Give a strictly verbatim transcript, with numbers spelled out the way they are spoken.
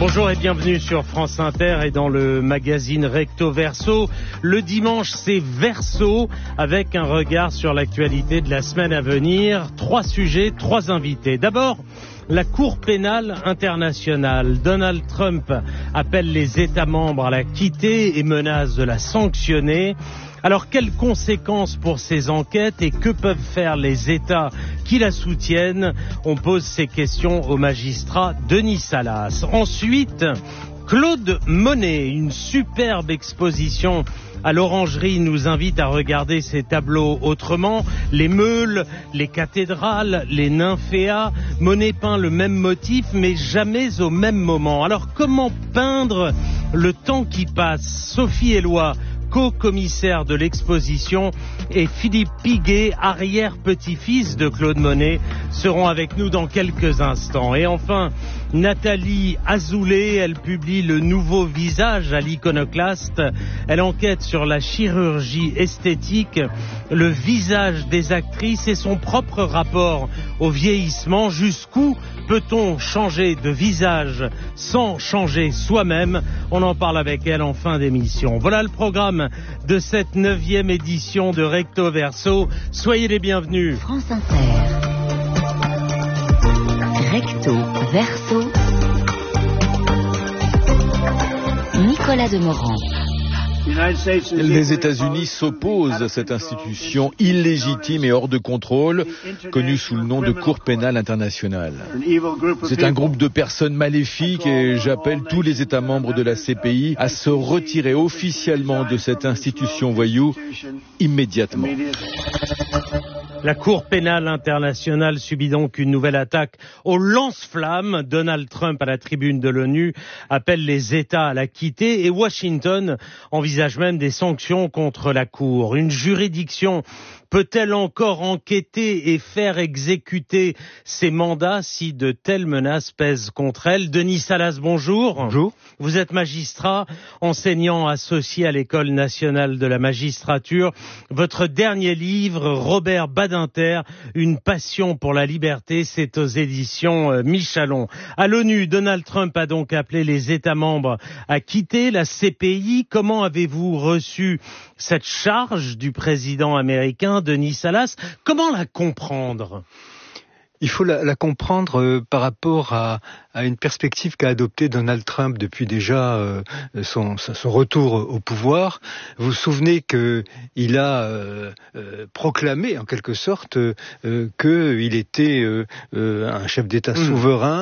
Bonjour et bienvenue sur France Inter et dans le magazine Recto Verso. Le dimanche, c'est Verso avec un regard sur l'actualité de la semaine à venir. Trois sujets, trois invités. D'abord, la Cour pénale internationale. Donald Trump appelle les États membres à la quitter et menace de la sanctionner. Alors, quelles conséquences pour ces enquêtes et que peuvent faire les États qui la soutiennent? On pose ces questions au magistrat Denis Salas. Ensuite, Claude Monet, une superbe exposition à l'Orangerie nous invite à regarder ces tableaux autrement. Les meules, les cathédrales, les nymphéas. Monet peint le même motif, mais jamais au même moment. Alors, comment peindre le temps qui passe? Sophie Eloi, co-commissaire de l'exposition, et Philippe Piguet, arrière-petit-fils de Claude Monet, seront avec nous dans quelques instants. Et enfin, Nathalie Azoulay, elle publie Le nouveau visage à l'Iconoclaste. Elle enquête sur la chirurgie esthétique, le visage des actrices et son propre rapport au vieillissement. Jusqu'où peut-on changer de visage sans changer soi-même? On en parle avec elle en fin d'émission. Voilà le programme de cette neuvième édition de Recto Verso. Soyez les bienvenus. France Inter. Recto Verso. Nicolas Demorand. Les États-Unis s'opposent à cette institution illégitime et hors de contrôle, connue sous le nom de Cour pénale internationale. C'est un groupe de personnes maléfiques et j'appelle tous les États membres de la C P I à se retirer officiellement de cette institution voyou immédiatement. La Cour pénale internationale subit donc une nouvelle attaque au lance-flammes. Donald Trump, à la tribune de l'ONU, appelle les États à la quitter et Washington envisage même des sanctions contre la Cour. Une juridiction peut-elle encore enquêter et faire exécuter ses mandats si de telles menaces pèsent contre elle? Denis Salas, bonjour. Bonjour. Vous êtes magistrat, enseignant associé à l'École nationale de la magistrature. Votre dernier livre, Robert Badinter, Une passion pour la liberté, c'est aux éditions Michalon. À l'ONU, Donald Trump a donc appelé les États membres à quitter la C P I. Comment avez-vous reçu cette charge du président américain, Denis Salas? Comment la comprendre? Il faut la, la comprendre euh, par rapport à, à une perspective qu'a adoptée Donald Trump depuis déjà euh, son, son retour au pouvoir. Vous vous souvenez qu'il a euh, euh, proclamé en quelque sorte euh, qu'il était euh, euh, un chef d'État mmh. souverain